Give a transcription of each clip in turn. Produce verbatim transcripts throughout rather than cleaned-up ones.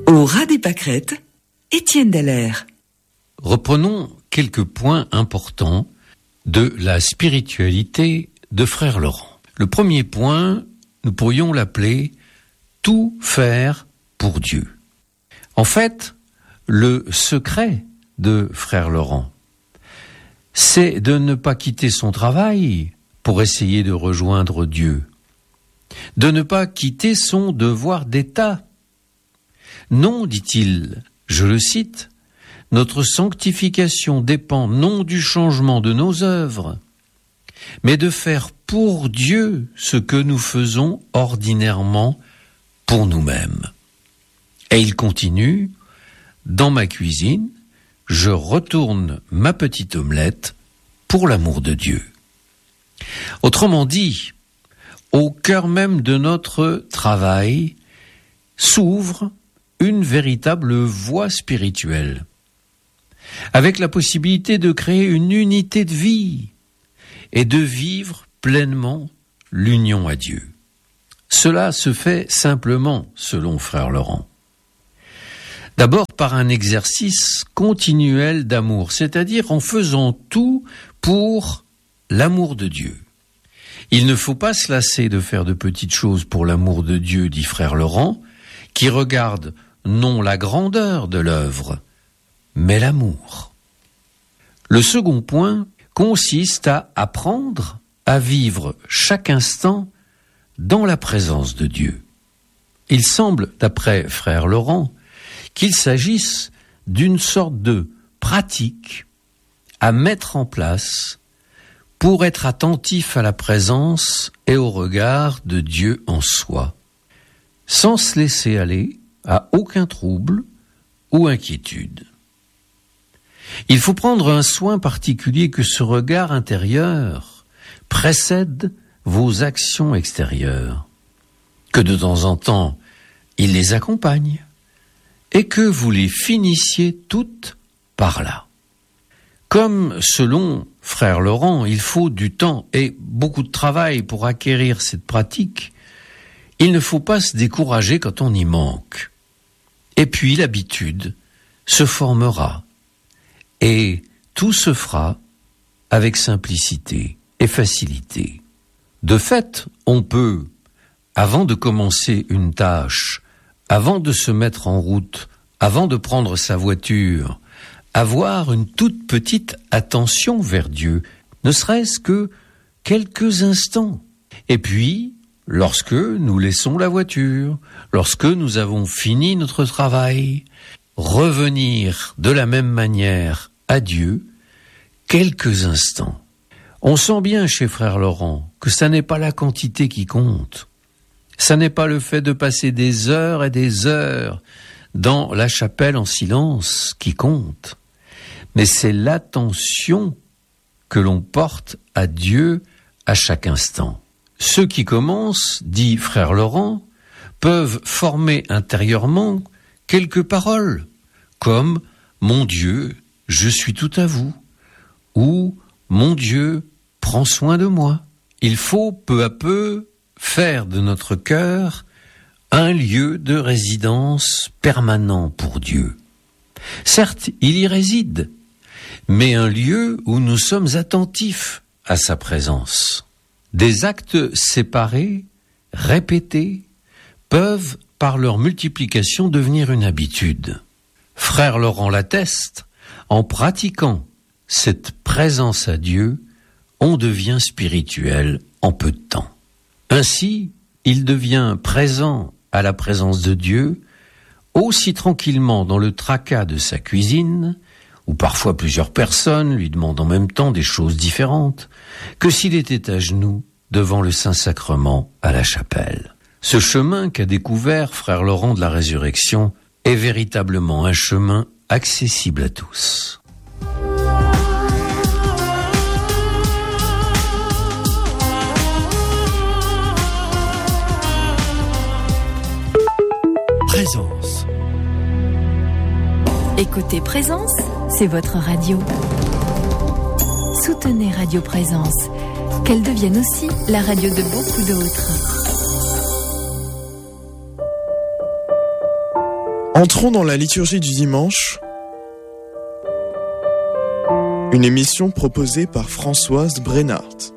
Au ras des pâquerettes, Étienne Dallaire. Reprenons quelques points importants de la spiritualité de Frère Laurent. Le premier point, nous pourrions l'appeler « tout faire pour Dieu ». En fait, le secret de Frère Laurent, c'est de ne pas quitter son travail pour essayer de rejoindre Dieu, de ne pas quitter son devoir d'État. Non, dit-il, je le cite, « Notre sanctification dépend non du changement de nos œuvres, mais de faire pour Dieu ce que nous faisons ordinairement pour nous-mêmes. » Et il continue, « Dans ma cuisine, je retourne ma petite omelette pour l'amour de Dieu. » Autrement dit, au cœur même de notre travail s'ouvre une véritable voie spirituelle, avec la possibilité de créer une unité de vie et de vivre pleinement l'union à Dieu. Cela se fait simplement, selon Frère Laurent. D'abord par un exercice continuel d'amour, c'est-à-dire en faisant tout pour l'amour de Dieu. Il ne faut pas se lasser de faire de petites choses pour l'amour de Dieu, dit Frère Laurent, qui regarde non la grandeur de l'œuvre, mais l'amour. Le second point consiste à apprendre à vivre chaque instant dans la présence de Dieu. Il semble, d'après Frère Laurent, qu'il s'agisse d'une sorte de pratique à mettre en place pour être attentif à la présence et au regard de Dieu en soi, sans se laisser aller à aucun trouble ou inquiétude. Il faut prendre un soin particulier que ce regard intérieur précède vos actions extérieures, que de temps en temps il les accompagne, et que vous les finissiez toutes par là. Comme selon Frère Laurent, il faut du temps et beaucoup de travail pour acquérir cette pratique, il ne faut pas se décourager quand on y manque. Et puis l'habitude se formera, et tout se fera avec simplicité et facilité. De fait, on peut, avant de commencer une tâche, avant de se mettre en route, avant de prendre sa voiture, avoir une toute petite attention vers Dieu, ne serait-ce que quelques instants. Et puis, lorsque nous laissons la voiture, lorsque nous avons fini notre travail, revenir de la même manière à Dieu, quelques instants. On sent bien chez Frère Laurent que ça n'est pas la quantité qui compte. Ça n'est pas le fait de passer des heures et des heures dans la chapelle en silence qui compte, mais c'est l'attention que l'on porte à Dieu à chaque instant. Ceux qui commencent, dit Frère Laurent, peuvent former intérieurement quelques paroles, comme « Mon Dieu, je suis tout à vous » ou « Mon Dieu, prends soin de moi ». Il faut peu à peu faire de notre cœur un lieu de résidence permanent pour Dieu. Certes, il y réside, mais un lieu où nous sommes attentifs à sa présence. Des actes séparés, répétés, peuvent, par leur multiplication, devenir une habitude. Frère Laurent l'atteste, en pratiquant cette présence à Dieu, on devient spirituel en peu de temps. Ainsi, il devient présent à la présence de Dieu, aussi tranquillement dans le tracas de sa cuisine, où parfois plusieurs personnes lui demandent en même temps des choses différentes, que s'il était à genoux devant le Saint-Sacrement à la chapelle. Ce chemin qu'a découvert Frère Laurent de la Résurrection est véritablement un chemin accessible à tous. Présence. Écoutez Présence, c'est votre radio. Soutenez Radio Présence, qu'elle devienne aussi la radio de beaucoup d'autres. Entrons dans la liturgie du dimanche, une émission proposée par Françoise Brennart.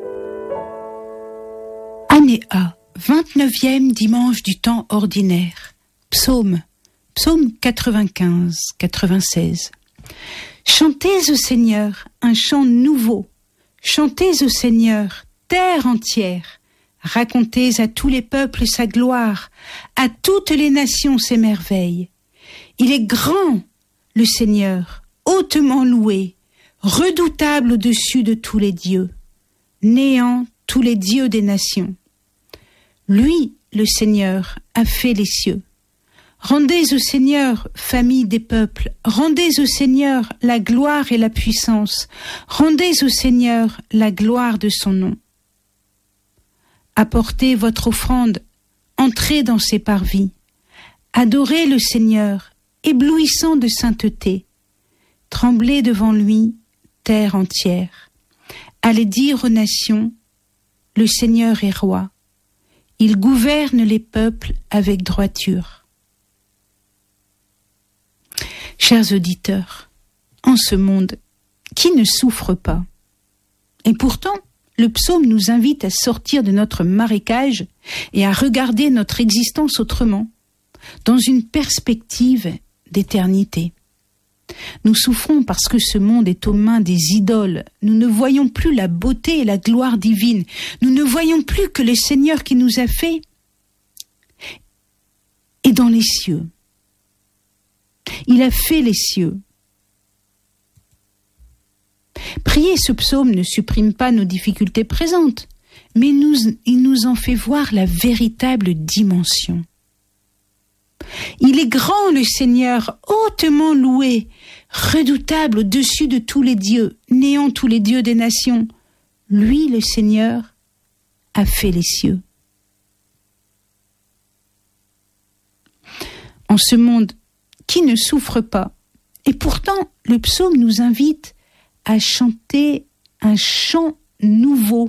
Année A, vingt-neuvième dimanche du temps ordinaire. Psaume, psaume quatre-vingt-quinze, quatre-vingt-seize. Chantez au Seigneur un chant nouveau. Chantez au Seigneur, terre entière. Racontez à tous les peuples sa gloire, à toutes les nations ses merveilles. Il est grand, le Seigneur, hautement loué, redoutable au-dessus de tous les dieux, néant tous les dieux des nations. Lui, le Seigneur, a fait les cieux. Rendez au Seigneur, famille des peuples, rendez au Seigneur la gloire et la puissance, rendez au Seigneur la gloire de son nom. Apportez votre offrande, entrez dans ses parvis, adorez le Seigneur, éblouissant de sainteté, tremblez devant lui, terre entière. Allez dire aux nations, le Seigneur est roi, il gouverne les peuples avec droiture. Chers auditeurs, en ce monde, qui ne souffre pas? Et pourtant, le psaume nous invite à sortir de notre marécage et à regarder notre existence autrement, dans une perspective d'éternité. Nous souffrons parce que ce monde est aux mains des idoles. Nous ne voyons plus la beauté et la gloire divine. Nous ne voyons plus que le Seigneur qui nous a fait est dans les cieux. Il a fait les cieux. Prier ce psaume ne supprime pas nos difficultés présentes, mais nous, il nous en fait voir la véritable dimension. Il est grand, le Seigneur, hautement loué, redoutable au-dessus de tous les dieux, néant tous les dieux des nations. Lui, le Seigneur, a fait les cieux. En ce monde qui ne souffre pas, et pourtant le psaume nous invite à chanter un chant nouveau.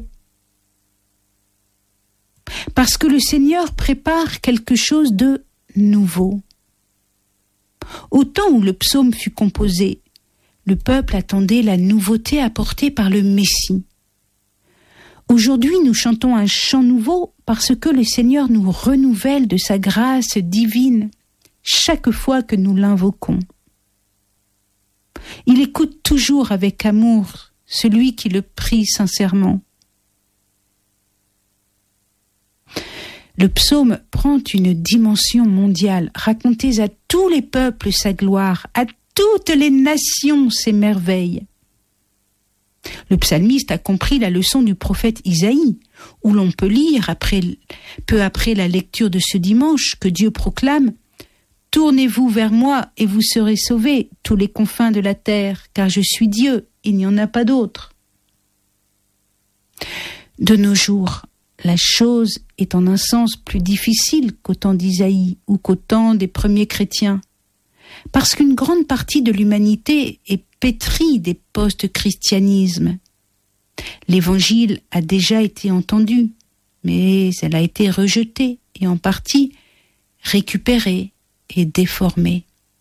Parce que le Seigneur prépare quelque chose de nouveau. Au temps où le psaume fut composé, le peuple attendait la nouveauté apportée par le Messie. Aujourd'hui, nous chantons un chant nouveau parce que le Seigneur nous renouvelle de sa grâce divine chaque fois que nous l'invoquons. Il écoute toujours avec amour celui qui le prie sincèrement. Le psaume prend une dimension mondiale. Racontez à tous les peuples sa gloire, à toutes les nations ses merveilles. Le psalmiste a compris la leçon du prophète Isaïe, où l'on peut lire, après, peu après la lecture de ce dimanche, que Dieu proclame « Tournez-vous vers moi et vous serez sauvés, tous les confins de la terre, car je suis Dieu, il n'y en a pas d'autre. » De nos jours, la chose est en un sens plus difficile qu'au temps d'Isaïe ou qu'au temps des premiers chrétiens, parce qu'une grande partie de l'humanité est pétrie des post-christianismes. L'évangile a déjà été entendu, mais elle a été rejetée et en partie récupérée et déformée.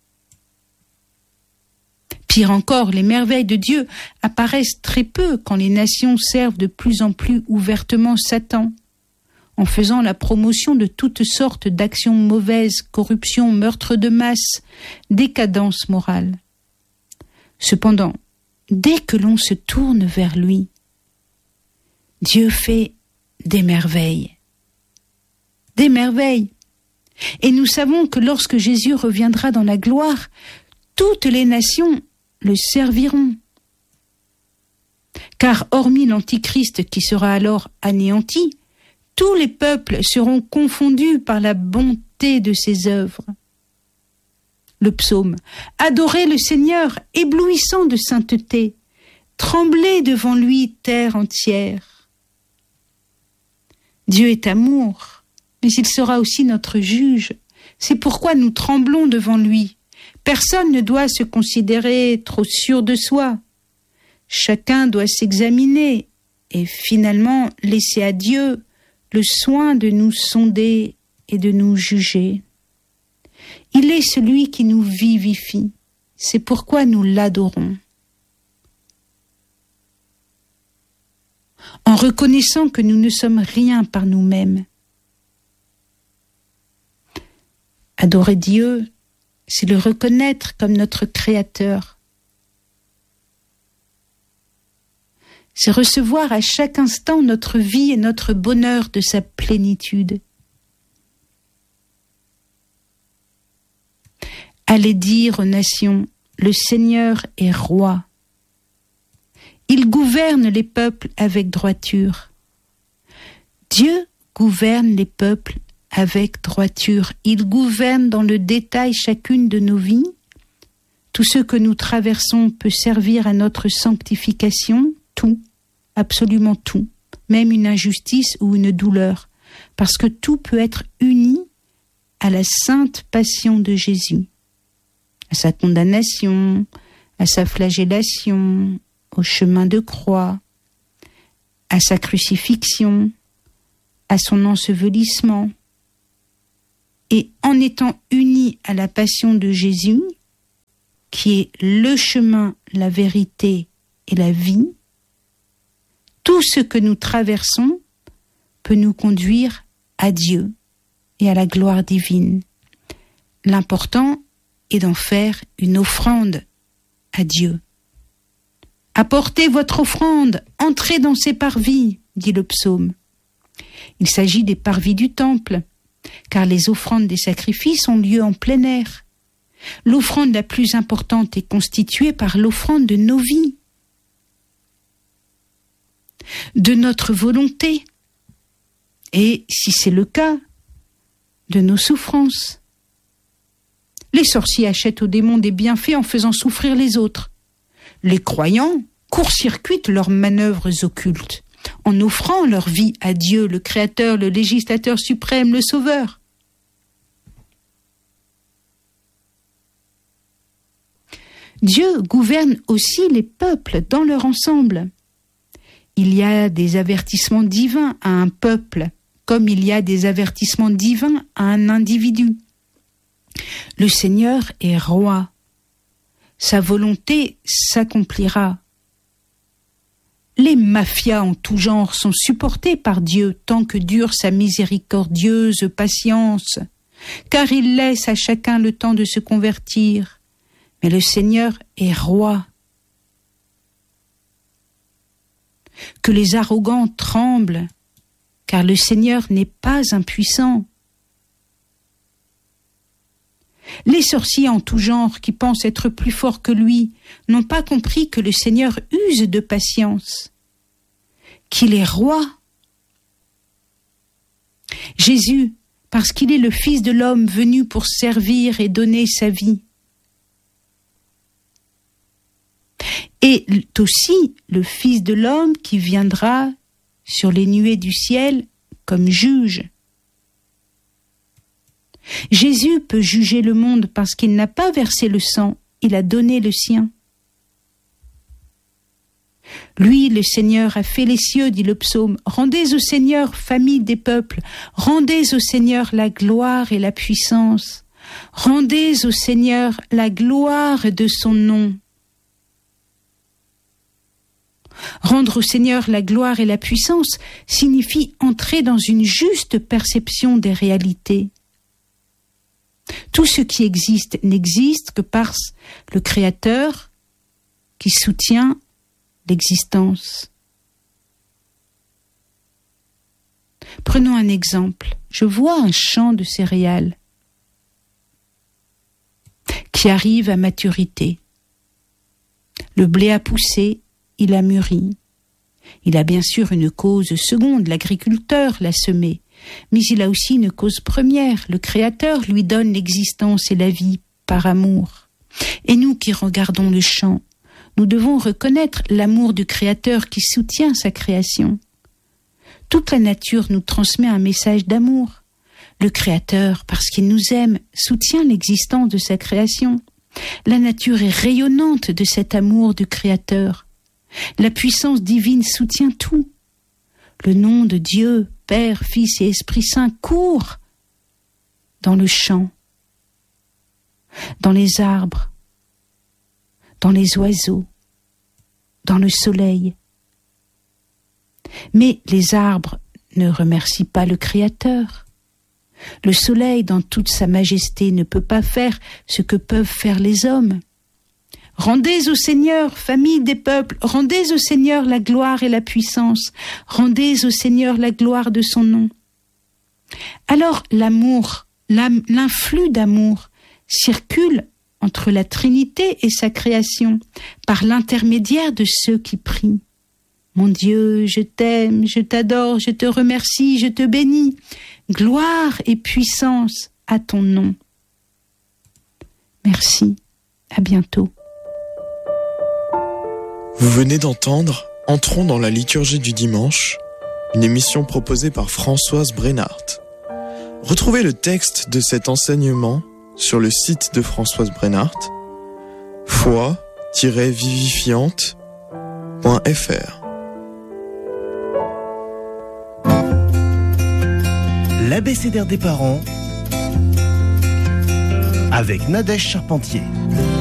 Pire encore, les merveilles de Dieu apparaissent très peu quand les nations servent de plus en plus ouvertement Satan, en faisant la promotion de toutes sortes d'actions mauvaises, corruption, meurtre de masse, décadence morale. Cependant, dès que l'on se tourne vers lui, Dieu fait des merveilles. Des merveilles. Et nous savons que lorsque Jésus reviendra dans la gloire, toutes les nations le serviront. Car hormis l'Antichrist qui sera alors anéanti, tous les peuples seront confondus par la bonté de ses œuvres. Le psaume « Adorez le Seigneur, éblouissant de sainteté, tremblez devant lui, terre entière. » Dieu est amour, mais il sera aussi notre juge. C'est pourquoi nous tremblons devant lui. Personne ne doit se considérer trop sûr de soi. Chacun doit s'examiner et finalement laisser à Dieu le soin de nous sonder et de nous juger. Il est celui qui nous vivifie. C'est pourquoi nous l'adorons. En reconnaissant que nous ne sommes rien par nous-mêmes. Adorer Dieu, c'est le reconnaître comme notre Créateur. C'est recevoir à chaque instant notre vie et notre bonheur de sa plénitude. Allez dire aux nations, le Seigneur est roi. Il gouverne les peuples avec droiture. Dieu gouverne les peuples avec droiture. Il gouverne dans le détail chacune de nos vies. Tout ce que nous traversons peut servir à notre sanctification, tout, absolument tout, même une injustice ou une douleur, parce que tout peut être uni à la sainte passion de Jésus, à sa condamnation, à sa flagellation, au chemin de croix, à sa crucifixion, à son ensevelissement. Et en étant unis à la passion de Jésus, qui est le chemin, la vérité et la vie, tout ce que nous traversons peut nous conduire à Dieu et à la gloire divine. L'important est d'en faire une offrande à Dieu. Apportez votre offrande, entrez dans ses parvis, dit le psaume. Il s'agit des parvis du temple, car les offrandes des sacrifices ont lieu en plein air. L'offrande la plus importante est constituée par l'offrande de nos vies, de notre volonté, et, si c'est le cas, de nos souffrances. Les sorciers achètent aux démons des bienfaits en faisant souffrir les autres. Les croyants court-circuitent leurs manœuvres occultes, en offrant leur vie à Dieu, le Créateur, le législateur suprême, le Sauveur. Dieu gouverne aussi les peuples dans leur ensemble. Il y a des avertissements divins à un peuple, comme il y a des avertissements divins à un individu. Le Seigneur est roi. Sa volonté s'accomplira. Les mafias en tout genre sont supportées par Dieu tant que dure sa miséricordieuse patience, car il laisse à chacun le temps de se convertir. Mais le Seigneur est roi. Que les arrogants tremblent, car le Seigneur n'est pas impuissant. Les sorciers en tout genre qui pensent être plus forts que lui n'ont pas compris que le Seigneur use de patience, qu'il est roi. Jésus, parce qu'il est le Fils de l'homme venu pour servir et donner sa vie, est aussi le Fils de l'homme qui viendra sur les nuées du ciel comme juge. Jésus peut juger le monde parce qu'il n'a pas versé le sang, il a donné le sien. Lui, le Seigneur, a fait les cieux, dit le psaume. Rendez au Seigneur, famille des peuples, rendez au Seigneur la gloire et la puissance. Rendez au Seigneur la gloire de son nom. Rendre au Seigneur la gloire et la puissance signifie entrer dans une juste perception des réalités. Tout ce qui existe n'existe que par le Créateur qui soutient l'existence. Prenons un exemple. Je vois un champ de céréales qui arrive à maturité. Le blé a poussé, il a mûri. Il a bien sûr une cause seconde, l'agriculteur l'a semé. Mais il a aussi une cause première. Le Créateur lui donne l'existence et la vie par amour. Et nous qui regardons le champ, nous devons reconnaître l'amour du Créateur qui soutient sa création. Toute la nature nous transmet un message d'amour. Le Créateur, parce qu'il nous aime, soutient l'existence de sa création. La nature est rayonnante de cet amour du Créateur. La puissance divine soutient tout. Le nom de Dieu, Père, Fils et Esprit Saint court dans le champ. dans les arbres, dans les oiseaux, dans le soleil. Mais les arbres ne remercient pas le Créateur. Le soleil, dans toute sa majesté, ne peut pas faire ce que peuvent faire les hommes. Rendez au Seigneur, famille des peuples, rendez au Seigneur la gloire et la puissance, rendez au Seigneur la gloire de son nom. Alors l'amour, l'influx d'amour circule entre la Trinité et sa création par l'intermédiaire de ceux qui prient. Mon Dieu, je t'aime, je t'adore, je te remercie, je te bénis. Gloire et puissance à ton nom. Merci, à bientôt. Vous venez d'entendre Entrons dans la liturgie du dimanche, une émission proposée par Françoise Brennart. Retrouvez le texte de cet enseignement sur le site de Françoise Brennart, foi tiret vivifiante point f r. L'abécédaire des parents avec Nadège Charpentier.